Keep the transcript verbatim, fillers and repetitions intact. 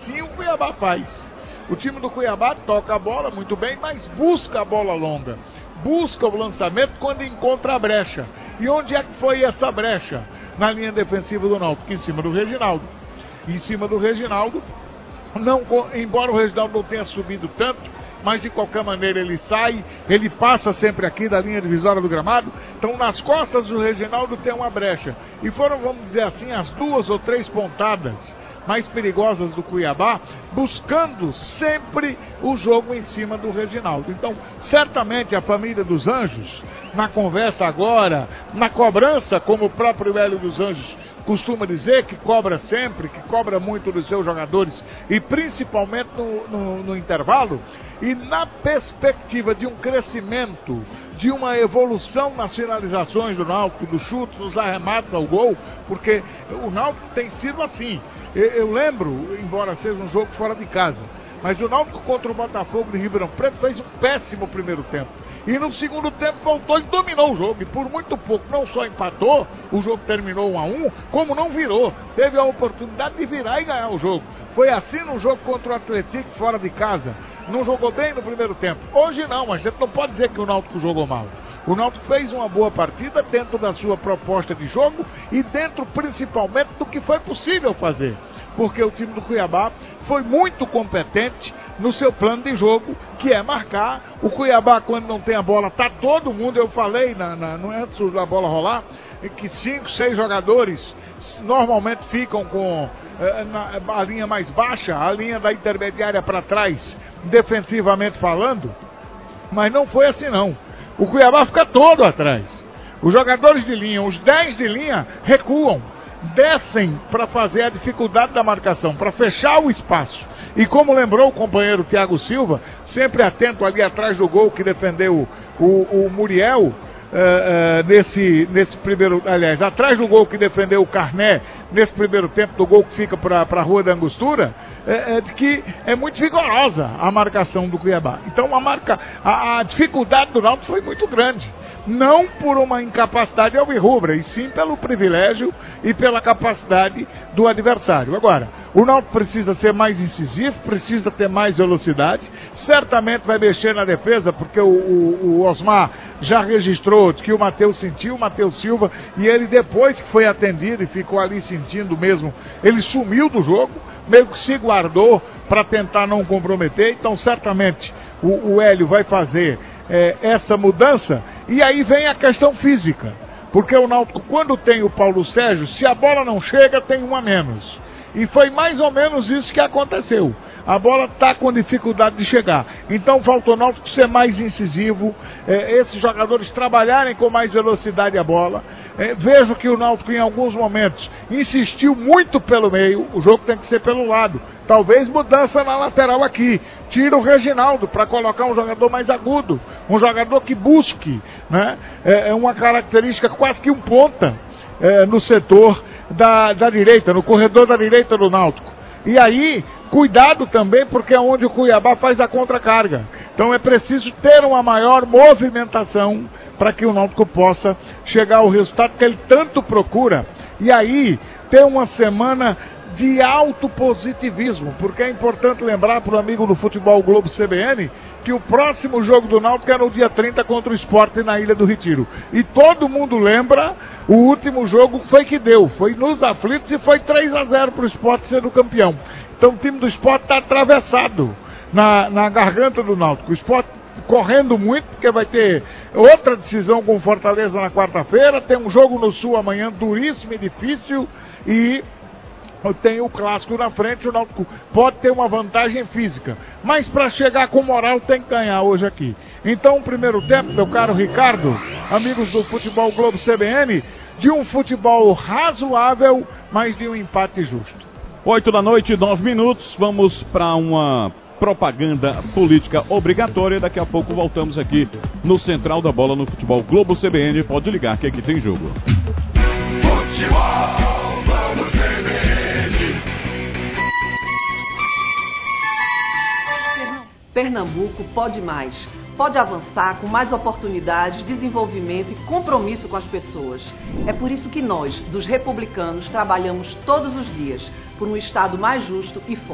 assim o Cuiabá faz. O time do Cuiabá toca a bola muito bem, mas busca a bola longa. Busca o lançamento quando encontra a brecha. E onde é que foi essa brecha? Na linha defensiva do Náutico, em cima do Reginaldo. Em cima do Reginaldo, não, embora o Reginaldo não tenha subido tanto, mas de qualquer maneira ele sai, ele passa sempre aqui da linha divisória do gramado. Então nas costas do Reginaldo tem uma brecha. E foram, vamos dizer assim, as duas ou três pontadas mais perigosas do Cuiabá, buscando sempre o jogo em cima do Reginaldo. Então, certamente a família dos Anjos, na conversa agora, na cobrança, como o próprio Hélio dos Anjos costuma dizer, que cobra sempre, que cobra muito dos seus jogadores, e principalmente no, no, no intervalo, e na perspectiva de um crescimento, de uma evolução nas finalizações do Náutico, dos chutes, dos arremates ao gol, porque o Náutico tem sido assim. Eu, eu lembro, embora seja um jogo fora de casa, mas o Náutico contra o Botafogo de Ribeirão Preto fez um péssimo primeiro tempo. E no segundo tempo voltou e dominou o jogo. E por muito pouco não só empatou, o jogo terminou um a um, como não virou. Teve a oportunidade de virar e ganhar o jogo. Foi assim no jogo contra o Atlético fora de casa. Não jogou bem no primeiro tempo. Hoje não, a gente não pode dizer que o Náutico jogou mal. O Náutico fez uma boa partida dentro da sua proposta de jogo e dentro principalmente do que foi possível fazer. Porque o time do Cuiabá foi muito competente no seu plano de jogo, que é marcar. O Cuiabá, quando não tem a bola, tá todo mundo, eu falei na, na, antes da bola rolar, que cinco, seis jogadores normalmente ficam com eh, na, a linha mais baixa, a linha da intermediária para trás, defensivamente falando, mas não foi assim não. O Cuiabá fica todo atrás. Os jogadores de linha, os dez de linha, recuam, descem para fazer a dificuldade da marcação, para fechar o espaço. E como lembrou o companheiro Thiago Silva, sempre atento ali atrás do gol que defendeu o, o Muriel, uh, uh, nesse, nesse primeiro, aliás, atrás do gol que defendeu o Carné, nesse primeiro tempo do gol que fica para a Rua da Angostura, é, é de que é muito vigorosa a marcação do Cuiabá. Então a, marca, a, a dificuldade do Náutico foi muito grande. Não por uma incapacidade alvirrubra, e sim pelo privilégio e pela capacidade do adversário. Agora, o Náutico precisa ser mais incisivo, precisa ter mais velocidade, certamente vai mexer na defesa, porque o, o, o Osmar já registrou que o Matheus sentiu, o Matheus Silva, e ele depois que foi atendido e ficou ali sentindo mesmo, ele sumiu do jogo, meio que se guardou para tentar não comprometer. Então certamente o, o Hélio vai fazer é, essa mudança. E aí vem a questão física, porque o Náutico, quando tem o Paulo Sérgio, se a bola não chega, tem um a menos. E foi mais ou menos isso que aconteceu. A bola está com dificuldade de chegar. Então falta o Náutico ser mais incisivo, é, esses jogadores trabalharem com mais velocidade a bola. É, vejo que o Náutico em alguns momentos insistiu muito pelo meio, o jogo tem que ser pelo lado. Talvez mudança na lateral aqui. Tira o Reginaldo para colocar um jogador mais agudo, um jogador que busque, né? É, é uma característica quase que um ponta é, no setor da, da direita, no corredor da direita do Náutico. E aí, cuidado também, porque é onde o Cuiabá faz a contracarga. Então é preciso ter uma maior movimentação para que o Náutico possa chegar ao resultado que ele tanto procura. E aí, ter uma semana de alto positivismo, porque é importante lembrar para o amigo do Futebol Globo C B N que o próximo jogo do Náutico é no dia trinta contra o Sport na Ilha do Retiro. E todo mundo lembra, o último jogo foi que deu, foi nos aflitos e foi três a zero para o Sport sendo campeão. Então o time do Sport está atravessado na, na garganta do Náutico. O Sport correndo muito, porque vai ter outra decisão com o Fortaleza na quarta-feira, tem um jogo no Sul amanhã duríssimo e difícil, e tem o clássico na frente. O Náutico pode ter uma vantagem física, mas para chegar com moral tem que ganhar hoje aqui. Então o primeiro tempo, meu caro Ricardo, amigos do Futebol Globo C B N, de um futebol razoável, mas de um empate justo. Oito da noite, nove minutos, vamos para uma propaganda política obrigatória. Daqui a pouco voltamos aqui no Central da Bola no Futebol Globo C B N. Pode ligar que aqui tem jogo. Futebol Globo C B N. Pernambuco pode mais. Pode avançar com mais oportunidades, desenvolvimento e compromisso com as pessoas. É por isso que nós, dos republicanos, trabalhamos todos os dias por um Estado mais justo e forte.